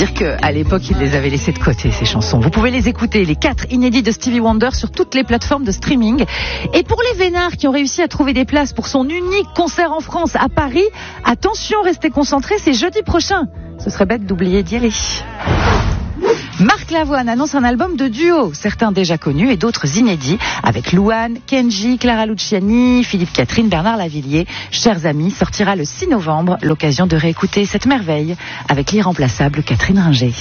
dire qu'à l'époque, il les avait laissées de côté, ces chansons. Vous pouvez les écouter, les 4 inédits de Stevie Wonder, sur toutes les plateformes de streaming. Et pour les vénards qui ont réussi à trouver des places pour son unique concert en France à Paris, attention, restez concentrés, c'est jeudi prochain. Ce serait bête d'oublier d'y aller. Marc Lavoine annonce un album de duo, certains déjà connus et d'autres inédits, avec Louane, Kenji, Clara Luciani, Philippe Catherine, Bernard Lavillier. Chers amis, sortira le 6 novembre, l'occasion de réécouter cette merveille avec l'irremplaçable Catherine Ringer.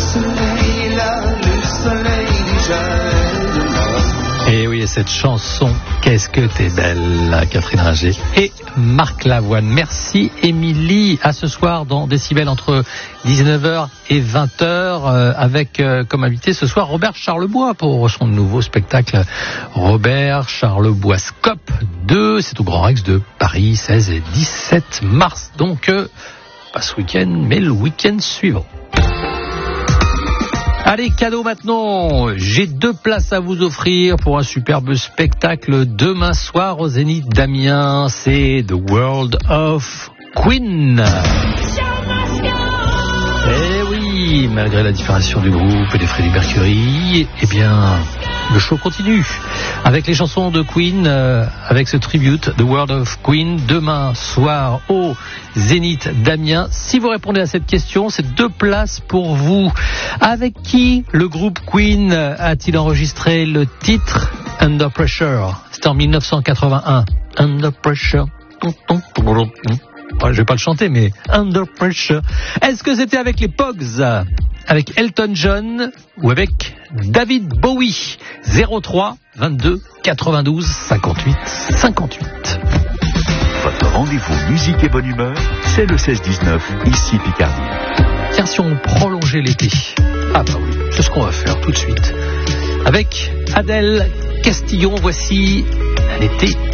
Et oui, cette chanson, qu'est-ce que t'es belle, Catherine Ringer et Marc Lavoine. Merci Émilie, à ce soir dans Décibel entre 19h et 20h avec comme invité ce soir Robert Charlebois pour son nouveau spectacle Robert Charlebois Scope 2. C'est au Grand Rex de Paris, 16 et 17 mars. Donc, pas ce week-end, mais le week-end suivant. Allez, cadeau maintenant. J'ai 2 places à vous offrir pour un superbe spectacle demain soir au Zénith d'Amiens. C'est The World of Queen. Eh oui, malgré la disparition du groupe et de Freddie Mercury, eh bien, le show continue avec les chansons de Queen, avec ce tribute The World of Queen demain soir au Zénith d'Amiens. Si vous répondez à cette question, c'est 2 places pour vous. Avec qui le groupe Queen a-t-il enregistré le titre Under Pressure? C'était en 1981. Under Pressure. Je vais pas le chanter, mais Under Pressure. Est-ce que c'était avec les Pogs, avec Elton John ou avec David Bowie? 03 22 92 58 58. Votre rendez-vous musique et bonne humeur, c'est le 16-19, ici Picardie. Tiens, si on prolongeait l'été. Ah bah oui, c'est ce qu'on va faire tout de suite. Avec Adèle Castillon, voici l'été